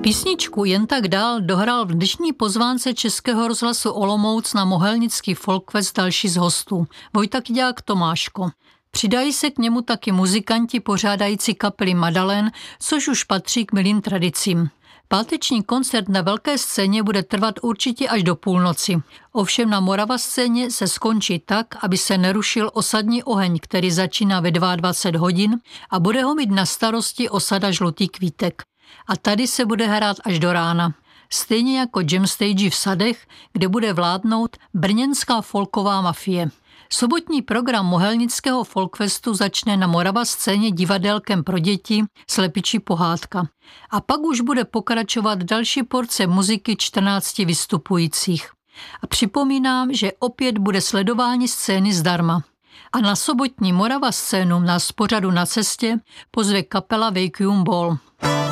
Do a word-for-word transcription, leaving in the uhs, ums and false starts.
Písničku Jen tak dál dohrál v dnešní pozvánce Českého rozhlasu Olomouc na Mohelnický Folkfest další z hostů. Vojta Kyďák, Tomáško. Přidají se k němu taky muzikanti pořádající kapely Madalen, což už patří k milým tradicím. Páteční koncert na velké scéně bude trvat určitě až do půlnoci. Ovšem na Morava scéně se skončí tak, aby se nerušil osadní oheň, který začíná ve dvacet dva hodin a bude ho mít na starosti osada Žlutý Kvítek. A tady se bude hrát až do rána. Stejně jako jam stage v Sadech, kde bude vládnout brněnská folková mafie. Sobotní program Mohelnického folkfestu začne na Morava scéně divadelkem pro děti Slepičí pohádka. A pak už bude pokračovat další porce muziky čtrnácti vystupujících. A připomínám, že opět bude sledování scény zdarma. A na sobotní Morava scénu nás z pořadu Na cestě pozve kapela Vacuum Ball.